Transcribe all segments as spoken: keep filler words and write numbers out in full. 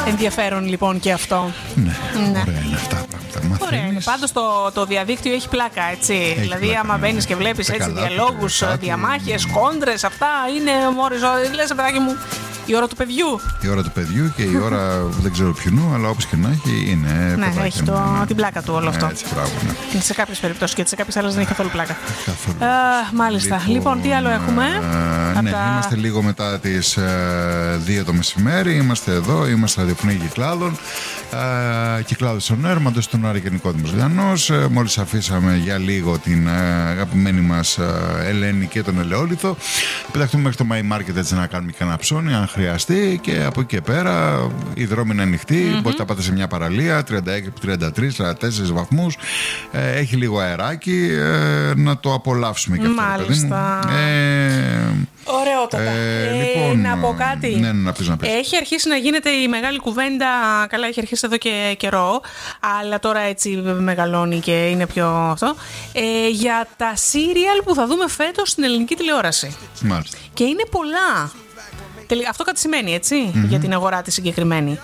Ενδιαφέρον λοιπόν και αυτό. Ναι, Ναι. ωραία είναι αυτά τα πράγματα. Ωραία είναι. Πάντως το, το διαδίκτυο έχει πλάκα, έτσι. Έχει δηλαδή, πλάκα, άμα ναι. μπαίνεις και βλέπεις Τα έτσι καλά του, διαλόγους, τα κακά του. διαμάχες, κόντρες, αυτά είναι μόλις. Λες, παιδάκι μου, η ώρα του παιδιού. Η ώρα του παιδιού και η ώρα δεν ξέρω ποιου, αλλά όπως και να έχει είναι. Ναι, παιδάκια έχει μου, το, ναι. την πλάκα του όλο αυτό. Έτσι, μπράβο, ναι. Και σε κάποιες περιπτώσεις και σε κάποιες άλλες δεν έχει καθόλου πλάκα. Καθόλου. Α, μάλιστα. Λοιπόν, λοιπόν, τι άλλο έχουμε. Ε, ναι, τα... είμαστε λίγο μετά τις ε, δύο το μεσημέρι. Είμαστε εδώ, είμαστε ραδιοφωνία Κυκλάδων. Ε, Κυκλάδος on air, μαντός στον Άρη και Νικόδημος Λιανός. Ε, μόλις αφήσαμε για λίγο την ε, αγαπημένη μας ε, Ελένη και τον Ελαιόλιθο. Πεταχτούμε μέχρι το My Market έτσι να κάνουμε και ένα ψώνι, αν χρειαστεί. Και από εκεί και πέρα η δρόμη είναι ανοιχτή. Mm-hmm. Μπορείτε να πάτε σε μια παραλία, τριάντα έξι, τριάντα τρία, τριάντα τέσσερα βαθμούς. Ε, έχει λίγο αεράκι. Ε, να το απολαύσουμε και αυτό. Μάλιστα. Ε, Ωραιότατα. Ε, ε, λοιπόν, να πω κάτι. Ναι, ναι, να πεις, να πεις. Έχει αρχίσει να γίνεται η μεγάλη κουβέντα. Καλά, έχει αρχίσει εδώ και καιρό. Αλλά τώρα έτσι μεγαλώνει και είναι πιο αυτό. Ε, για τα σύριαλ που θα δούμε φέτος στην ελληνική τηλεόραση. Μάλιστα. Και είναι πολλά. Αυτό κάτι σημαίνει, έτσι, mm-hmm. για την αγορά τη συγκεκριμένη.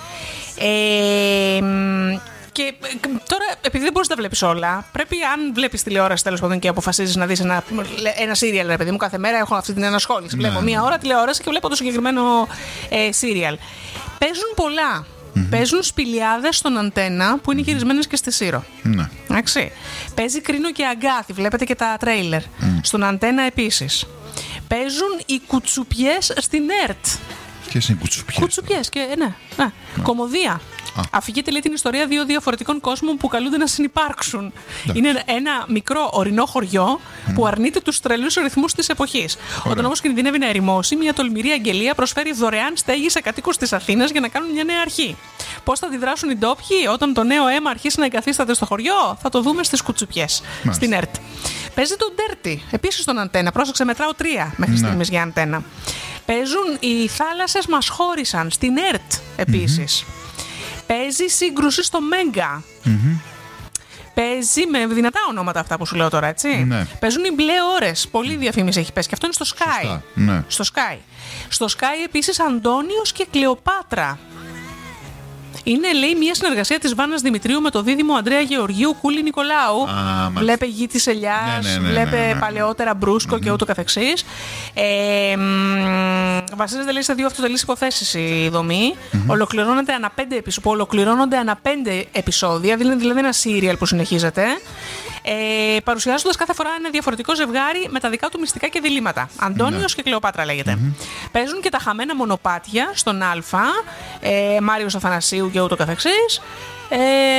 Ε, Και τώρα, επειδή δεν μπορείς να τα βλέπεις όλα, πρέπει, αν βλέπεις τηλεόραση τέλος πάντων και αποφασίζεις να δεις ένα, ένα σύριαλ, ρε παιδί μου, κάθε μέρα έχω αυτή την ενασχόληση. Ναι. Βλέπω μία ώρα τηλεόραση και βλέπω το συγκεκριμένο ε, σύριαλ. Παίζουν πολλά. Mm-hmm. Παίζουν σπηλιάδες στον Αντένα που είναι γυρισμένες και στη Σύρο. Ναι. Εντάξει. Παίζει Κρίνο και Αγκάθι, βλέπετε και τα τρέιλερ. Mm. Στον Αντένα επίσης. Παίζουν οι κουτσουπιές στην ΕΡΤ. Ποιες είναι οι κουτσουπιές? Κουτσουπιές και ναι, ναι. ναι. Κωμωδία. Αφηγείται, λέει, την ιστορία δύο διαφορετικών κόσμων που καλούνται να συνυπάρξουν. Yeah. Είναι ένα μικρό ορεινό χωριό mm. που αρνείται τους τρελούς ρυθμούς της εποχής. Ωραία. Όταν όμως κινδυνεύει να ερημώσει, μια τολμηρή αγγελία προσφέρει δωρεάν στέγη σε κατοίκους της Αθήνας για να κάνουν μια νέα αρχή. Πώς θα αντιδράσουν οι ντόπιοι όταν το νέο αίμα αρχίσει να εγκαθίσταται στο χωριό, θα το δούμε στις κουτσουπιές, Μάλιστα. στην ΕΡΤ. Παίζει το Ντέρτι, επίσης στον Αντένα. Πρόσεξε, μετράω τρία μέχρι ναι. στιγμής για Αντένα. Παίζουν οι θάλασσες μας χώρισαν στην ΕΡΤ επίσης. Mm-hmm. Παίζει Σύγκρουση στο Μέγκα. Mm-hmm. Παίζει με δυνατά ονόματα αυτά που σου λέω τώρα, έτσι. Ναι. Παίζουν οι μπλε ώρες. Πολύ διαφήμιση έχει πέσει. Και αυτό είναι στο Sky. Ναι. Στο Sky. Στο Sky επίσης Αντώνιος και Κλεοπάτρα. Είναι, λέει, μια συνεργασία της Βάννας Δημητρίου με το δίδυμο Ανδρέα Γεωργίου Κούλη Νικολάου. Α, βλέπε Γη της Ελιάς, ναι, ναι, ναι, βλέπε ναι, ναι. παλαιότερα Μπρούσκο mm-hmm. και ούτω καθεξής. Ε, βασίζεται, λέει, σε δύο αυτοτελείς υποθέσεις η δομή. Mm-hmm. Ολοκληρώνεται ανα πέντε επεισόδια, ολοκληρώνονται ανα πέντε επεισόδια, δηλαδή ένα σύριαλ που συνεχίζεται. Ε, παρουσιάζοντας κάθε φορά ένα διαφορετικό ζευγάρι με τα δικά του μυστικά και διλήμματα. Αντώνιος ναι. και Κλεοπάτρα λέγεται. Mm-hmm. Παίζουν και τα χαμένα μονοπάτια στον Α, ε, Μάριος Αθανασίου και ούτω καθεξής. Ε,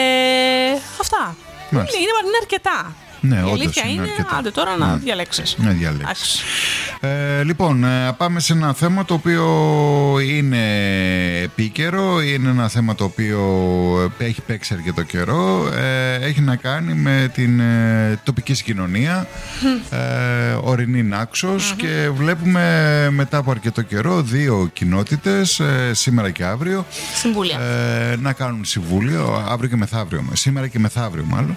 αυτά. Είναι, είναι αρκετά. Ναι, η όντως αλήθεια είναι, είναι άντε τώρα ναι. να διαλέξεις. Να διαλέξεις. Ε, λοιπόν, ε, πάμε σε ένα θέμα το οποίο είναι επίκαιρο. Είναι ένα θέμα το οποίο έχει παίξει αρκετό καιρό. Ε, έχει να κάνει με την ε, τοπική συγκοινωνία, ε, ορεινή Νάξος, mm-hmm. και βλέπουμε μετά από αρκετό καιρό δύο κοινότητες, ε, σήμερα και αύριο, συμβούλια. Ε, να κάνουν συμβούλιο, αύριο και μεθαύριο, σήμερα και μεθαύριο μάλλον.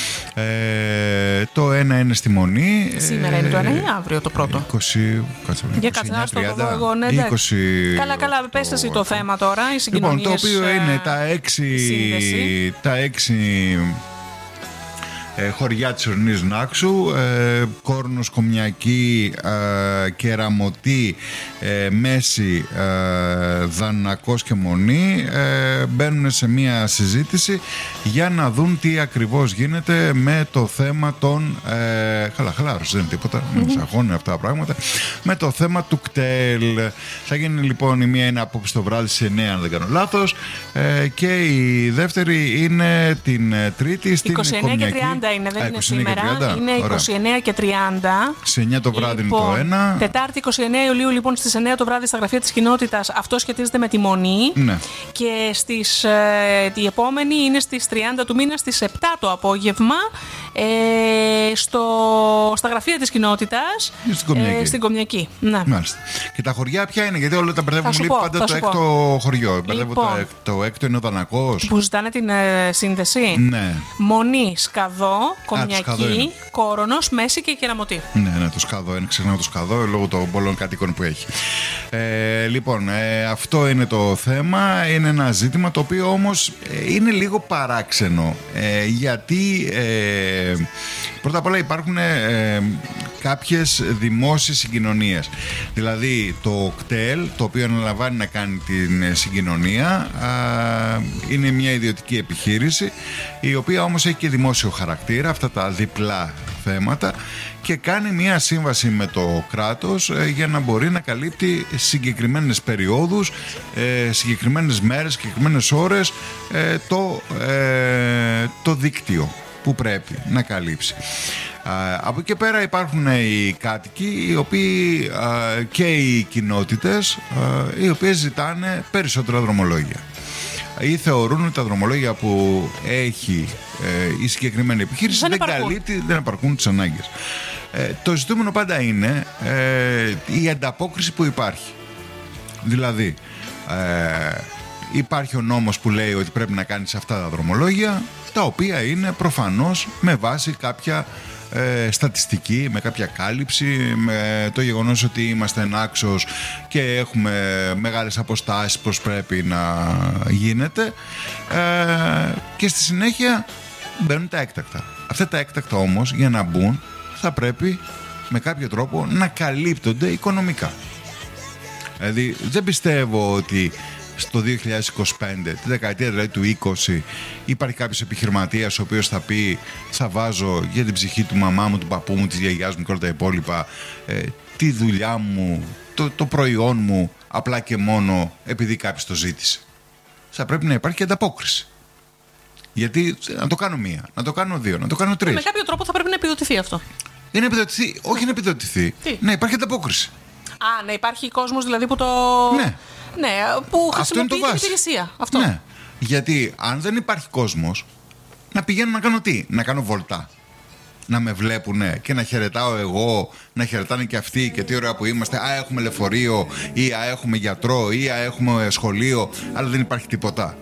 Ε, το ένα είναι στη Μονή. Σήμερα ε, είναι το ένα ή αύριο το πρώτο? είκοσι, κάτσε, για κάτσε να στο δω εγώ, ναι, είκοσι, καλά, καλά, πες εσύ το, το θέμα τώρα, οι συγκοινωνίες. Λοιπόν, το οποίο είναι τα έξι, τα έξι ε, χωριά της ορεινής Νάξου, ε, Κόρνος, Κομιακή, ε, Κεραμωτή, ε, Μέση, ε, Δανακός και Μονή, ε, μπαίνουν σε μια συζήτηση για να δουν τι ακριβώς γίνεται με το θέμα των ε, χαλα, χαλάρωση, δεν είναι τίποτα, mm-hmm. με σαγώνουν αυτά τα πράγματα, με το θέμα του κτέλ. Θα γίνει λοιπόν, η μία είναι απόψε το βράδυ σε εννιά, αν δεν κάνω λάθος, ε, και η δεύτερη είναι την Τρίτη στην είκοσι εννιά Κομιακή. Και τριάντα είναι, δεν Α, είναι σήμερα. Είναι Ωραία. είκοσι εννιά και τριάντα. Σε εννιά το βράδυ λοιπόν, είναι το ένα. Τετάρτη είκοσι εννιά Ιουλίου, λοιπόν, στις εννιά το βράδυ στα γραφεία της κοινότητας. Αυτό σχετίζεται με τη Μονή. Ναι. Και στις, ε, η επόμενη είναι στις τριάντα του μήνα, στις επτά το απόγευμα, Ε, στο, στα γραφεία της κοινότητας. Στην Κομιακή. Ε, στην Κομιακή. Ναι. Μάλιστα. Και τα χωριά ποια είναι, γιατί όλα τα μπερδεύουν λίγο πάντα το έκτο χωριό. Λοιπόν, το, έκ, το έκτο είναι ο Δανακός. Που ζητάνε την ε, σύνδεση. Ναι. Μονή, Σκαδό, Κομιακή, Κόρονος, Μέση και Κεραμωτή. Ναι, ναι, το Σκαδό είναι, ξεχνάω το Σκαδό λόγω των πολλών κατοίκων που έχει. Ε, λοιπόν, ε, αυτό είναι το θέμα. Είναι ένα ζήτημα το οποίο όμως ε, είναι λίγο παράξενο. Ε, γιατί ε, πρώτα απ' όλα υπάρχουν ε, κάποιες δημόσιες συγκοινωνίες. Δηλαδή το ΚΤΕΛ, το οποίο αναλαμβάνει να κάνει την συγκοινωνία, ε, είναι μια ιδιωτική επιχείρηση, η οποία όμως έχει και δημόσιο χαρακτήρα, αυτά τα διπλά θέματα, και κάνει μια σύμβαση με το κράτος ε, για να μπορεί να καλύπτει συγκεκριμένες περιόδους, ε, συγκεκριμένες μέρες, συγκεκριμένες ώρες ε, το, ε, το δίκτυο που πρέπει να καλύψει. Ε, από εκεί και πέρα υπάρχουν οι κάτοικοι, οι οποίοι, ε, και οι κοινότητες, ε, οι οποίες ζητάνε περισσότερα δρομολόγια ή θεωρούν ότι τα δρομολόγια που έχει ε, η συγκεκριμένη επιχείρηση δεν, δεν καλύπτει, δεν επαρκούν τις ανάγκες. Ε, το ζητούμενο πάντα είναι ε, η ανταπόκριση που υπάρχει. Δηλαδή ε, υπάρχει ο νόμος που λέει ότι πρέπει να κάνεις αυτά τα δρομολόγια, τα οποία είναι προφανώς με βάση κάποια ε, στατιστική, με κάποια κάλυψη, με το γεγονός ότι είμαστε ενάξιος και έχουμε μεγάλες αποστάσεις πως πρέπει να γίνεται, ε, και στη συνέχεια μπαίνουν τα έκτακτα. Αυτά τα έκτακτα όμως, για να μπουν, θα πρέπει με κάποιο τρόπο να καλύπτονται οικονομικά. Δηλαδή δεν πιστεύω ότι στο δύο χιλιάδες είκοσι πέντε, τη δεκαετία δηλαδή του είκοσι, υπάρχει κάποιος επιχειρηματίας ο οποίος θα πει θα βάζω για την ψυχή του μαμά μου, του παππού μου, της γιαγιάς μου και όλα τα υπόλοιπα ε, τη δουλειά μου, το, το προϊόν μου, απλά και μόνο επειδή κάποιος το ζήτησε. Θα πρέπει να υπάρχει και ανταπόκριση. Γιατί να το κάνω μία, να το κάνω δύο, να το κάνω τρεις. Με κάποιο τρόπο θα πρέπει να επιδοτηθεί αυτό. Είναι επιδοτηθεί, όχι να επιδοτηθεί. Τι? Να υπάρχει ανταπόκριση. Α, να υπάρχει κόσμος δηλαδή που το. Ναι. Ναι, που χρησιμοποιεί την υπηρεσία. Αυτό. Ναι. Γιατί αν δεν υπάρχει κόσμος, να πηγαίνω να κάνω τι? Να κάνω βολτά. Να με βλέπουνε και να χαιρετάω εγώ, να χαιρετάνε και αυτοί και τι ωραία που είμαστε. Α, έχουμε λεωφορείο, ή α, έχουμε γιατρό, ή α, έχουμε σχολείο, αλλά δεν υπάρχει τίποτα.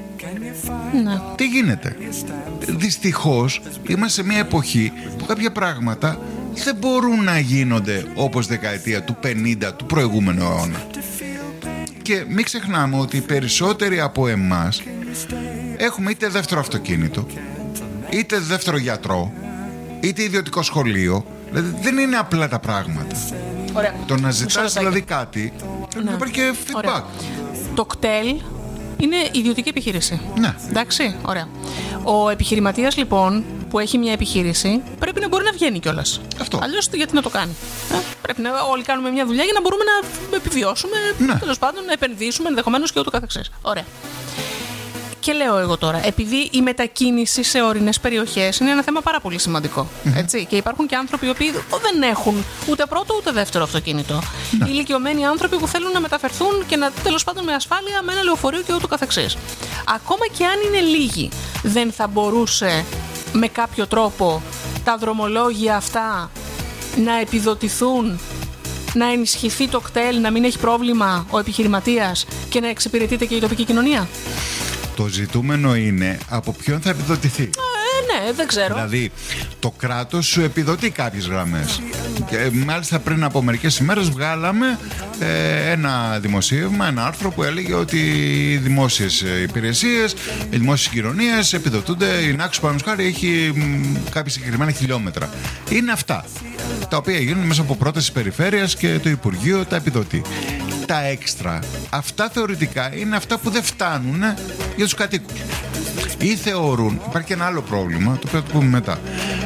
Ναι. Τι γίνεται? Δυστυχώς είμαστε σε μια εποχή που κάποια πράγματα δεν μπορούν να γίνονται όπως δεκαετία του πενήντα του προηγούμενου αιώνα. Και μην ξεχνάμε ότι οι περισσότεροι από εμάς έχουμε είτε δεύτερο αυτοκίνητο, είτε δεύτερο γιατρό, είτε ιδιωτικό σχολείο. Δηλαδή δεν είναι απλά τα πράγματα. Ωραία. Το να ζητάς δηλαδή κάτι, πρέπει ναι. να υπάρχει και feedback. Ωραία. Το κτέλ είναι ιδιωτική επιχείρηση. Ναι. Εντάξει, ωραία. Ο επιχειρηματίας λοιπόν που έχει μια επιχείρηση πρέπει να μπορεί να βγαίνει κιόλας. Αυτό. Αλλιώς γιατί να το κάνει? Ε, πρέπει να όλοι κάνουμε μια δουλειά για να μπορούμε να επιβιώσουμε, ναι. τέλος πάντων να επενδύσουμε ενδεχομένως και ούτω καθεξής. Ωραία. Και λέω εγώ τώρα, επειδή η μετακίνηση σε ορεινές περιοχές είναι ένα θέμα πάρα πολύ σημαντικό. Mm-hmm. Έτσι, και υπάρχουν και άνθρωποι οι οποίοι δεν έχουν ούτε πρώτο ούτε δεύτερο αυτοκίνητο. Mm-hmm. Ηλικιωμένοι άνθρωποι που θέλουν να μεταφερθούν και να τέλος πάντων με ασφάλεια με ένα λεωφορείο και ούτω καθεξής. Ακόμα και αν είναι λίγοι, δεν θα μπορούσε με κάποιο τρόπο τα δρομολόγια αυτά να επιδοτηθούν, να ενισχυθεί το κτέλ, να μην έχει πρόβλημα ο επιχειρηματίας και να εξυπηρετείται και η τοπική κοινωνία? Το ζητούμενο είναι από ποιον θα επιδοτηθεί. Ε, ναι, δεν ξέρω. Δηλαδή, το κράτος σου επιδοτεί κάποιες γραμμές. Και μάλιστα πριν από μερικές ημέρες βγάλαμε ε, ένα δημοσίευμα, ένα άρθρο που έλεγε ότι οι δημόσιες υπηρεσίες, οι δημόσιες κοινωνίες επιδοτούνται. Η Νάξος, παραδείγματος χάρη, έχει μ, κάποια συγκεκριμένα χιλιόμετρα. Είναι αυτά τα οποία γίνουν μέσα από πρόταση περιφέρειας και το Υπουργείο τα επιδοτεί. Τα έξτρα, αυτά θεωρητικά είναι αυτά που δεν φτάνουν για τους κατοίκους. Ή θεωρούν, υπάρχει και ένα άλλο πρόβλημα, το οποίο θα το πούμε μετά.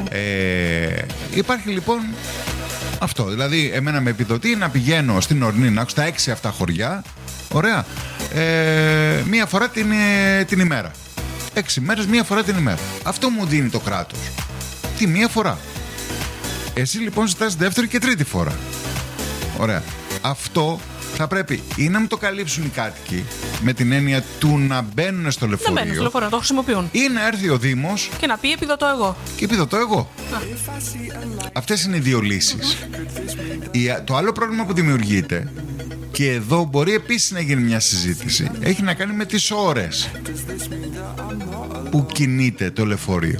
Ε, υπάρχει λοιπόν αυτό, δηλαδή εμένα με επιδοτεί να πηγαίνω στην ορεινή Νάξο, στα έξι αυτά χωριά, ωραία, ε, μία φορά την, την ημέρα. Έξι μέρες, μία φορά την ημέρα. Αυτό μου δίνει το κράτος. Τη μία φορά. Εσύ λοιπόν ζητάς δεύτερη και τρίτη φορά. Ωραία. Αυτό θα θα πρέπει ή να μην το καλύψουν οι κάτοικοι με την έννοια του να μπαίνουν στο λεωφορείο. Να μπαίνουν στο λεωφορείο, να το χρησιμοποιούν. Ή να έρθει ο Δήμος και να πει επιδοτώ εγώ. Και επιδοτώ εγώ. Αυτές είναι οι δύο λύσεις. Το άλλο πρόβλημα που δημιουργείται, και εδώ μπορεί επίσης να γίνει μια συζήτηση, έχει να κάνει με τις ώρες που κινείται το λεωφορείο.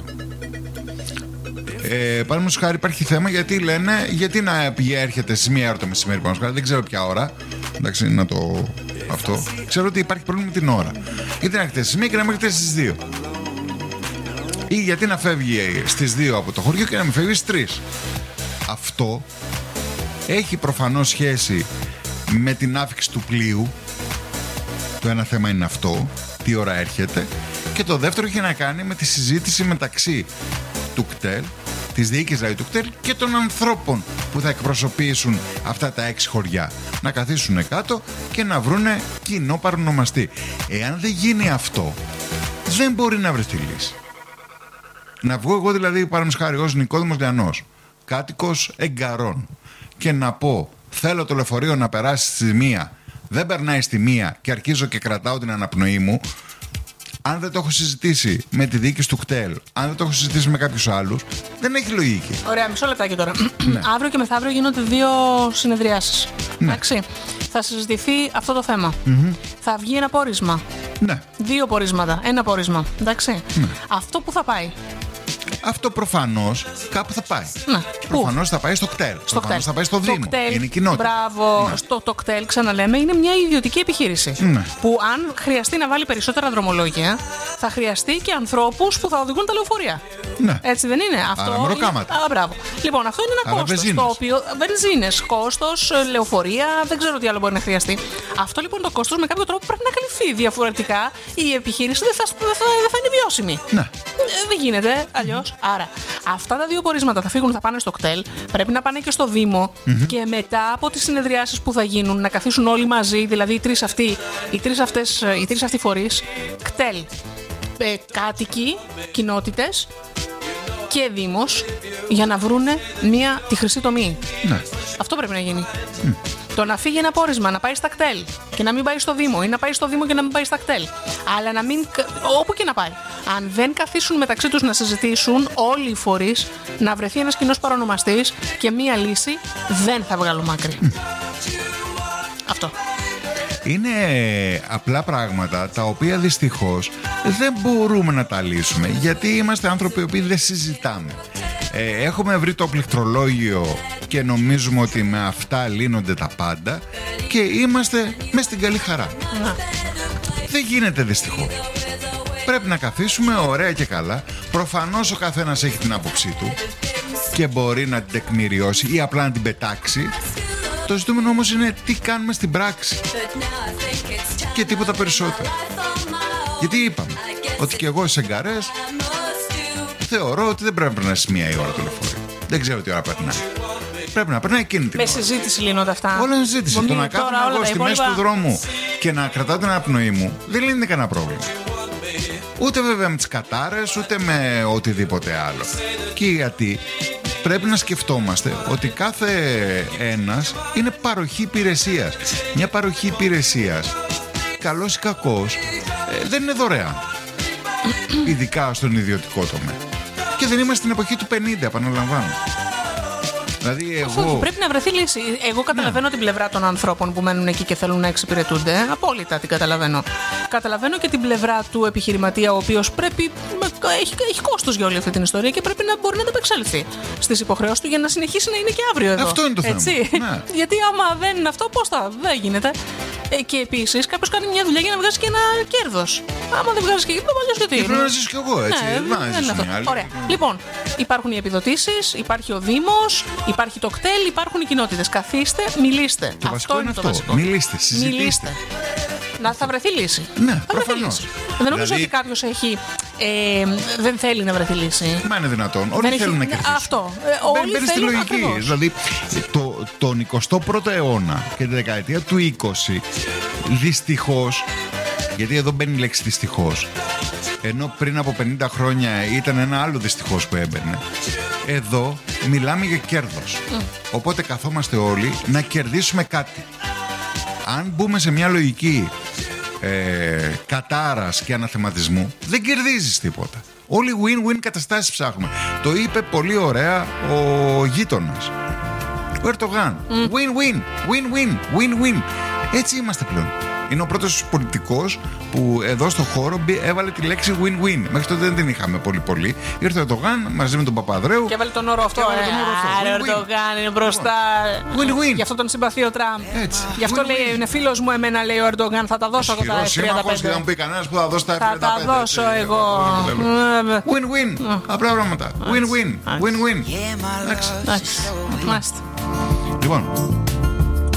Ε, Παραδείγματος χάρη υπάρχει θέμα γιατί λένε γιατί να πηγαίνει, έρχεται στις μία ώρα το μεσημέρι, παραδείγματος, δεν ξέρω ποια ώρα. Εντάξει, να το αυτό. Ξέρω ότι υπάρχει πρόβλημα με την ώρα. Γιατί να έρχεται στις μία και να μην έρχεται στις δύο. Ή γιατί να φεύγει στις δύο από το χωριό και να μην φεύγει στις τρεις. Αυτό έχει προφανώς σχέση με την άφιξη του πλοίου. Το ένα θέμα είναι αυτό, τι ώρα έρχεται. Και το δεύτερο έχει να κάνει με τη συζήτηση μεταξύ του ΚΤΕΛ, της διοίκησης δηλαδή του ΚΤΕΛ, και των ανθρώπων που θα εκπροσωπήσουν αυτά τα έξι χωριά. Να καθίσουν κάτω και να βρούνε κοινό παρονομαστή. Εάν δεν γίνει αυτό, δεν μπορεί να βρεθεί λύση. Να βγω εγώ δηλαδή, παραδείγματος χάρη, ως Νικόδημος Λιανός, κάτοικος Εγκαρών, και να πω θέλω το λεωφορείο να περάσει στη μία, δεν περνάει στη μία και αρχίζω και κρατάω την αναπνοή μου. Αν δεν το έχω συζητήσει με τη διοίκηση του ΚΤΕΛ, αν δεν το έχω συζητήσει με κάποιους άλλους, δεν έχει λογική. Ωραία, μισό λεπτάκι τώρα. Ναι. Αύριο και μεθαύριο γίνονται δύο συνεδριάσεις. Ναι. Εντάξει. Θα συζητηθεί αυτό το θέμα. Mm-hmm. Θα βγει ένα πόρισμα. Ναι. Δύο πορίσματα. Ένα πόρισμα. Εντάξει. Ναι. Αυτό που θα πάει. Αυτό προφανώς κάπου θα πάει. Ναι. Προφανώς θα πάει στο κτέλ. Στο προφανώς θα πάει στο Δήμο. κτέλ, είναι κοινότητα. Μπράβο. Ναι. Στο το κτέλ, ξαναλέμε, είναι μια ιδιωτική επιχείρηση. Ναι. Που αν χρειαστεί να βάλει περισσότερα δρομολόγια, θα χρειαστεί και ανθρώπους που θα οδηγούν τα λεωφορεία. Ναι. Έτσι δεν είναι? Αυτό Άρα, μεροκάματα. Είναι... Α, μπράβο. Λοιπόν, αυτό είναι ένα κόστος. Το οποίο... Βενζίνες, κόστος, λεωφορεία, δεν ξέρω τι άλλο μπορεί να χρειαστεί. Αυτό λοιπόν το κόστος με κάποιο τρόπο πρέπει να καλυφθεί. Διαφορετικά η επιχείρηση δεν θα, δεν θα, δεν θα είναι βιώσιμη. Ναι. Δεν γίνεται αλλιώς. Άρα, αυτά τα δύο πορίσματα θα φύγουν, θα πάνε στο κτέλ. Πρέπει να πάνε και στο Δήμο. Mm-hmm. Και μετά από τις συνεδριάσεις που θα γίνουν, να καθίσουν όλοι μαζί, δηλαδή οι τρεις αυτοί, οι τρεις αυτές, οι τρεις αυτοί φορείς, κτέλ, ε, κάτοικοι, κοινότητες και Δήμος, για να βρούνε μία, τη χρυσή τομή. Ναι. Αυτό πρέπει να γίνει. Mm. Το να φύγει ένα πόρισμα, να πάει στα κτέλ και να μην πάει στο Δήμο, ή να πάει στο Δήμο και να μην πάει στα κτέλ. Αλλά να μην. Όπου και να πάει. Αν δεν καθίσουν μεταξύ τους να συζητήσουν όλοι οι φορείς, να βρεθεί ένας κοινός παρονομαστής και μία λύση, δεν θα βγάλουν άκρη. Mm. Αυτό. Είναι απλά πράγματα τα οποία δυστυχώς δεν μπορούμε να τα λύσουμε, γιατί είμαστε άνθρωποι οι οποίοι δεν συζητάμε. Ε, έχουμε βρει το πληκτρολόγιο και νομίζουμε ότι με αυτά λύνονται τα πάντα και είμαστε μες στην καλή χαρά. Να. Δεν γίνεται δυστυχώς. Πρέπει να καθίσουμε ωραία και καλά. Προφανώς ο καθένας έχει την άποψή του και μπορεί να την τεκμηριώσει ή απλά να την πετάξει. Το ζητούμενο όμως είναι τι κάνουμε στην πράξη και τίποτα περισσότερο. Γιατί είπαμε ότι και εγώ σε Εγκαρές θεωρώ ότι δεν πρέπει να περνάει μία η ώρα το λεωφορείο. Δεν ξέρω τι ώρα περνάει. Πρέπει να περνάει εκείνη την με ώρα. Με συζήτηση λύνονται αυτά. Όλα είναι συζήτηση. Το να κάθομαι εγώ στη μέση του δρόμου και να κρατάω την αναπνοή μου δεν λύνεται κανένα πρόβλημα. Ούτε βέβαια με τις κατάρες, ούτε με οτιδήποτε άλλο. Και γιατί πρέπει να σκεφτόμαστε ότι κάθε ένας είναι παροχή υπηρεσίας. Μια παροχή υπηρεσίας, καλός ή κακός, ε, δεν είναι δωρεάν. Ειδικά στον ιδιωτικό τομέα. Και δεν είμαστε στην εποχή του πενήντα, επαναλαμβάνω. Δηλαδή εγώ... Όχι, πρέπει να βρεθεί λύση. Εγώ καταλαβαίνω, ναι, την πλευρά των ανθρώπων που μένουν εκεί και θέλουν να εξυπηρετούνται. Απόλυτα την καταλαβαίνω. Καταλαβαίνω και την πλευρά του επιχειρηματία, ο οποίος πρέπει. Έχει, έχει κόστος για όλη αυτή την ιστορία και πρέπει να μπορεί να ανταπεξέλθει στις υποχρεώσεις του για να συνεχίσει να είναι και αύριο εδώ. Αυτό είναι το θέμα. Έτσι. Ναι. Γιατί άμα δεν είναι αυτό, πώς θα. Δεν γίνεται. Ε, και επίσης κάποιος κάνει μια δουλειά για να βγάζει και ένα κέρδος. Άμα δεν βγάζει και κέρδος, αλλιώς γιατί. Πρέπει να ζήσω κι εγώ, έτσι. Ναι, δεν δεν είναι αυτό. Ωραία. Λοιπόν, υπάρχουν οι επιδοτήσεις, υπάρχει ο Δήμος, υπάρχει το κτέλ, υπάρχουν οι κοινότητες. Καθίστε, μιλήστε. Το αυτό είναι το βασικό. Μιλήστε, συζητήστε. Μιλήστε. Να θα βρεθεί λύση. Ναι, προφανώς. Δεν νομίζω δηλαδή... ότι κάποιος έχει. Ε, δεν θέλει να βρεθεί λύση. Μα είναι δυνατόν. Όλοι δεν θέλουν έχει... να κερδίσουν. Αυτό. Ε, όλοι Μπαίνει στη λογική. Ακριβώς. Δηλαδή, το, τον εικοστό πρώτο αιώνα και τη δεκαετία του είκοσι, δυστυχώς, γιατί εδώ μπαίνει η λέξη δυστυχώς, ενώ πριν από πενήντα χρόνια ήταν ένα άλλο δυστυχώς που έμπαινε, εδώ μιλάμε για κέρδος. Mm. Οπότε καθόμαστε όλοι να κερδίσουμε κάτι. αν μπούμε σε μια λογική ε, κατάρας και αναθεματισμού, δεν κερδίζεις τίποτα. Όλοι win-win καταστάσεις ψάχνουμε. Το είπε πολύ ωραία ο γείτονας, ο Ερντογάν. Mm. Win-win, win-win, win-win. Έτσι είμαστε πλέον. Είναι ο πρώτος πολιτικός που εδώ στο χώρο έβαλε τη λέξη win-win. Μέχρι τότε δεν την είχαμε πολύ πολύ. Ήρθε ο Ερντογάν μαζί με τον Παπαδρέου. Και έβαλε τον όρο αυτό. Ο Ερντογάν είναι μπροστά. Win-win. Γι' αυτό τον συμπαθεί ο Τραμπ. Έτσι. Γι' αυτό λέει, είναι φίλος μου εμένα, λέει ο Ερντογάν. Θα τα δώσω εγώ τα εφ τριάντα πέντε. Δεν μου πει κανένας που θα δώσει τα εφ τριάντα πέντε. Θα τα δώσω εγώ. Win-win. Απλά πράγματα. Win-win. Win-win. Εντάξει. Λοιπόν.